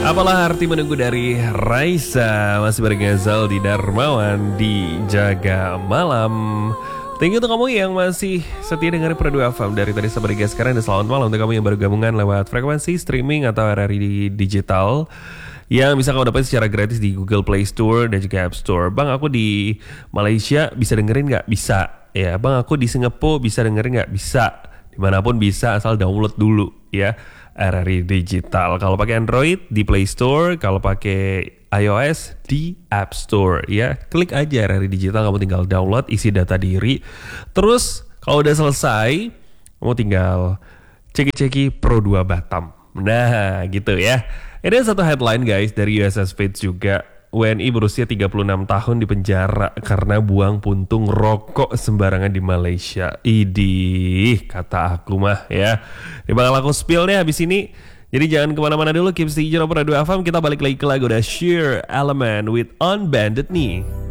Apalah arti menunggu dari Raisa. Masih bareng Zaldi Darmawan di Jaga Malam. Thank you untuk kamu yang masih setia dengerin Pro 2 FM dari tadi sampai sekarang. Dan selamat malam untuk kamu yang baru gabungan lewat frekuensi streaming atau RRI digital yang bisa kamu dapat secara gratis di Google Play Store dan juga App Store. Bang, aku di Malaysia bisa dengerin nggak? Bisa. Ya, bang, aku di Singapura bisa dengerin nggak? Bisa. Dimanapun bisa, asal download dulu ya. RRI Digital. Kalau pakai Android di Play Store, kalau pakai iOS di App Store ya. Klik aja RRI Digital, kamu tinggal download, isi data diri. Terus kalau udah selesai, kamu tinggal ceki-ceki Pro 2 Batam. Nah, gitu ya. Ini satu headline guys dari USS Fates juga. WNI berusia 36 tahun di penjara karena buang puntung rokok sembarangan di Malaysia. Idih, kata aku mah ya. Ini bakal aku spill deh habis ini. Jadi jangan kemana-mana dulu, keep stay tune Pro 2 FM. Kita balik lagi ke lagu The Sheer Element with Unbanded nih.